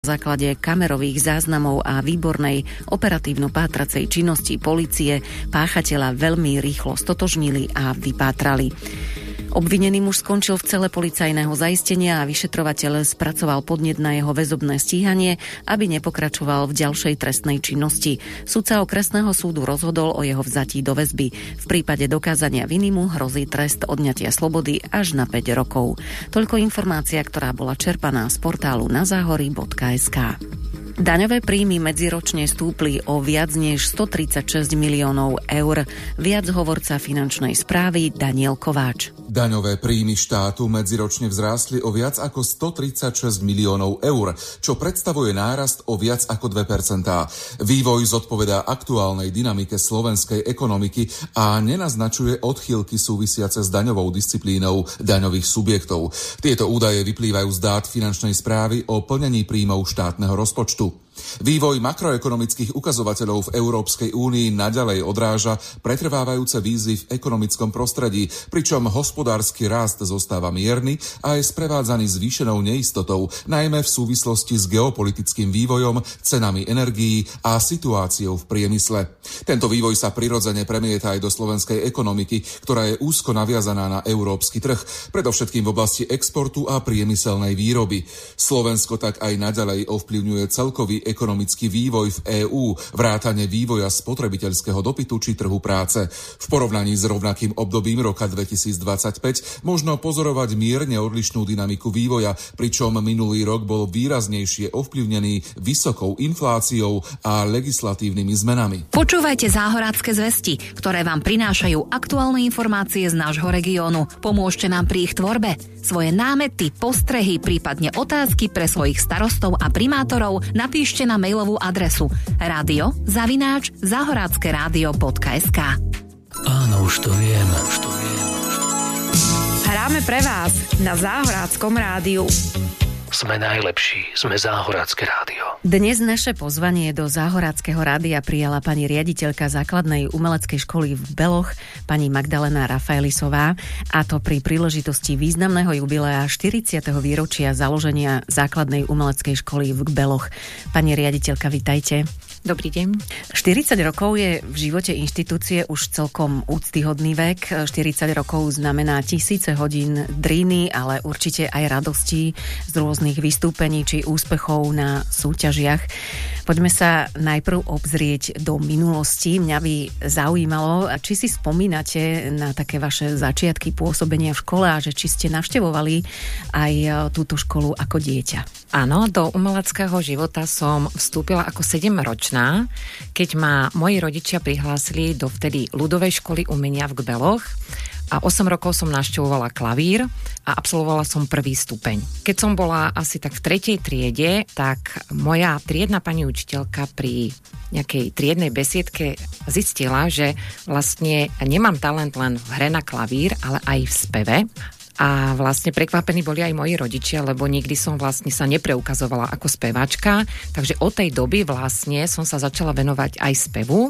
Na základe kamerových záznamov a výbornej operatívno-pátracej činnosti polície páchateľa veľmi rýchlo stotožnili a vypátrali. Obvinený muž skončil v cele policajného zaistenia a vyšetrovateľ spracoval podnet na jeho väzobné stíhanie, aby nepokračoval v ďalšej trestnej činnosti. Sudca okresného súdu rozhodol o jeho vzatí do väzby. V prípade dokázania viny mu hrozí trest odňatia slobody až na 5 rokov. Toľko informácia, ktorá bola čerpaná z portálu nazáhory.sk. Daňové príjmy medziročne stúpli o viac než 136 miliónov eur. Viac hovorca finančnej správy Daniel Kováč. Daňové príjmy štátu medziročne vzrástli o viac ako 136 miliónov eur, čo predstavuje nárast o viac ako 2%. Vývoj zodpovedá aktuálnej dynamike slovenskej ekonomiky a nenaznačuje odchýlky súvisiace s daňovou disciplínou daňových subjektov. Tieto údaje vyplývajú z dát finančnej správy o plnení príjmov štátneho rozpočtu. Vývoj makroekonomických ukazovateľov v Európskej únii naďalej odráža pretrvávajúce výzvy v ekonomickom prostredí, pričom hospodársky rast zostáva mierny a je sprevádzaný zvýšenou neistotou, najmä v súvislosti s geopolitickým vývojom, cenami energií a situáciou v priemysle. Tento vývoj sa prirodzene premieta aj do slovenskej ekonomiky, ktorá je úzko naviazaná na európsky trh, predovšetkým v oblasti exportu a priemyselnej výroby. Slovensko tak aj naďalej ovplyvňuje celkový ekonomický vývoj v EÚ, vrátane vývoja spotrebiteľského dopytu či trhu práce. V porovnaní s rovnakým obdobím roka 2025 možno pozorovať mierne odlišnú dynamiku vývoja, pričom minulý rok bol výraznejšie ovplyvnený vysokou infláciou a legislatívnymi zmenami. Počúvajte Záhorácke zvesti, ktoré vám prinášajú aktuálne informácie z nášho regiónu. Pomôžte nám pri ich tvorbe. Svoje námety, postrehy, prípadne otázky pre svojich starostov a primátorov napíšte na mailovú adresu radio@zahorackeradio.sk. Áno, už to viem. Hráme pre vás na Záhoráckom rádiu. Sme najlepší, sme Záhorácke rádio. Dnes naše pozvanie do Záhoráckeho rádia prijala pani riaditeľka základnej umeleckej školy v Beloch, pani Magdalena Rafaelisová, a to pri príležitosti významného jubilea 40. výročia založenia základnej umeleckej školy v Beloch. Pani riaditeľka, vitajte. Dobrý deň. 40 rokov je v živote inštitúcie už celkom úctyhodný vek. 40 rokov znamená tisíce hodín dríny, ale určite aj radostí z rôznych vystúpení či úspechov na súťažiach. Poďme sa najprv obzrieť do minulosti. Mňa by zaujímalo, či si spomínate na také vaše začiatky pôsobenia v škole a že či ste navštevovali aj túto školu ako dieťa. Áno, do umeleckého života som vstúpila ako 7-ročná, keď ma moji rodičia prihlásili do vtedy ľudovej školy umenia v Gbeloch. A 8 rokov som navštevovala klavír a absolvovala som 1. stupeň. Keď som bola asi tak v 3. triede, tak moja triedna pani učiteľka pri nejakej triednej besiedke zistila, že vlastne nemám talent len v hre na klavír, ale aj v speve. A vlastne prekvapení boli aj moji rodičia, lebo nikdy som vlastne sa nepreukazovala ako speváčka, takže od tej doby vlastne som sa začala venovať aj spevu.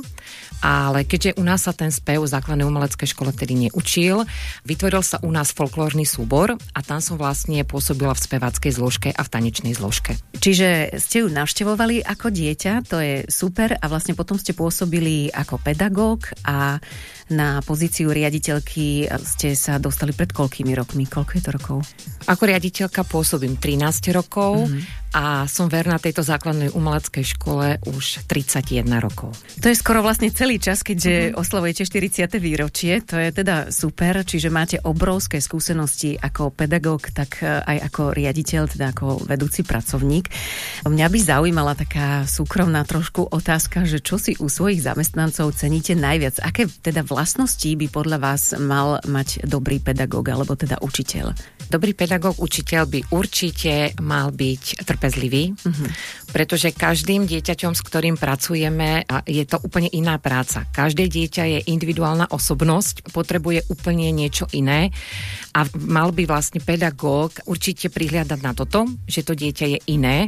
Ale keďže u nás sa ten spev v základnej umeleckej škole tedy neučil, vytvoril sa u nás folklórny súbor a tam som vlastne pôsobila v speváckej zložke a v tanečnej zložke. Čiže ste ju navštevovali ako dieťa, to je super, a vlastne potom ste pôsobili ako pedagóg a na pozíciu riaditeľky ste sa dostali pred koľkými rokmi? Koľko je to rokov? Ako riaditeľka pôsobím 13 rokov a som verná tejto základnej umeleckej škole už 31 rokov. To je skoro vlastne celý čas, keďže oslavujete 40. výročie. To je teda super, čiže máte obrovské skúsenosti ako pedagóg, tak aj ako riaditeľ, teda ako vedúci pracovník. Mňa by zaujímala taká súkromná trošku otázka, že čo si u svojich zamestnancov ceníte najviac? Aké teda vlastnosti by podľa vás mal mať dobrý pedagóg alebo teda učiteľ? Dobrý pedagóg, učiteľ by určite mal byť trpezlivý, pretože každým dieťaťom, s ktorým pracujeme, je to úplne iná práca. Každé dieťa je individuálna osobnosť, potrebuje úplne niečo iné a mal by vlastne pedagóg určite prihliadať na toto, že to dieťa je iné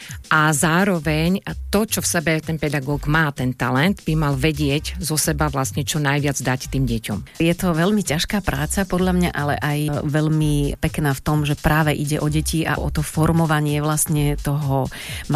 a zároveň to, čo v sebe ten pedagóg má, ten talent, by mal vedieť zo seba vlastne čo najviac dať tým deťom. Je to veľmi ťažká práca podľa mňa, ale aj veľmi pekná v tom, že práve ide o deti a o to formovanie vlastne toho